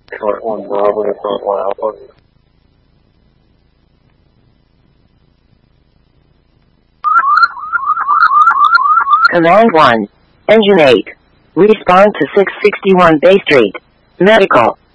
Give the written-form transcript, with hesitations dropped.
Short 1 Bravo to Short 1 Alpha. Command 1. Engine 8. Respond to 661 Bay Street. Medical.